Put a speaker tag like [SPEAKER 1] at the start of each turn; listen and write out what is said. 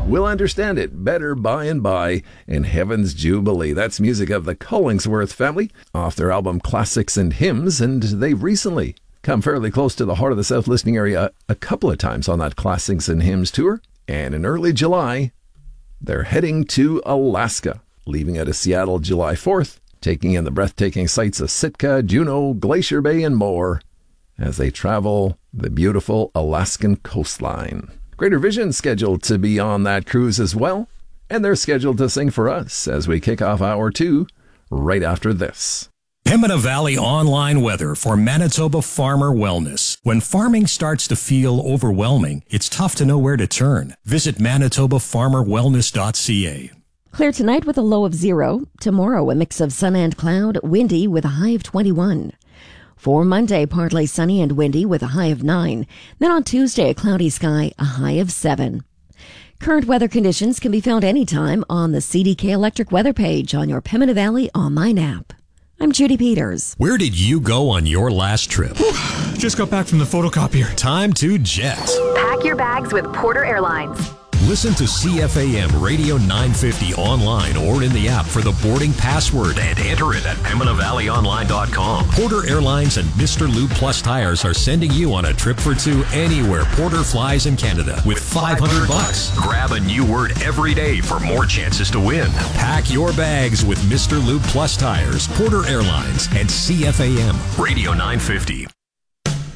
[SPEAKER 1] We'll understand it better by and by in Heaven's Jubilee. That's music of the Collingsworth family off their album Classics and Hymns, and they've recently come fairly close to the Heart of the South listening area a couple of times on that Classics and Hymns tour. And in early July, they're heading to Alaska, leaving out of Seattle July 4th, taking in the breathtaking sights of Sitka, Juneau, Glacier Bay, and more as they travel the beautiful Alaskan coastline. Greater Vision scheduled to be on that cruise as well, and they're scheduled to sing for us as we kick off hour 2 right after this.
[SPEAKER 2] Pembina Valley online weather for Manitoba Farmer Wellness. When farming starts to feel overwhelming, it's tough to know where to turn. Visit manitobafarmerwellness.ca.
[SPEAKER 3] Clear tonight with a low of 0. Tomorrow, a mix of sun and cloud, windy with a high of 21. For Monday, partly sunny and windy with a high of 9. Then on Tuesday, a cloudy sky, a high of 7. Current weather conditions can be found anytime on the CDK Electric weather page on your Pembina Valley online app. I'm Judy Peters.
[SPEAKER 2] Where did you go on your last trip?
[SPEAKER 4] Just got back from the photocopier.
[SPEAKER 2] Time to jet.
[SPEAKER 5] Pack your bags with Porter Airlines.
[SPEAKER 2] Listen to CFAM Radio 950 online or in the app for the boarding password and enter it at PembinaValleyOnline.com. Porter Airlines and Mr. Lube Plus Tires are sending you on a trip for 2 anywhere Porter flies in Canada with $500. Grab a new word every day for more chances to win. Pack your bags with Mr. Lube Plus Tires, Porter Airlines, and CFAM Radio 950.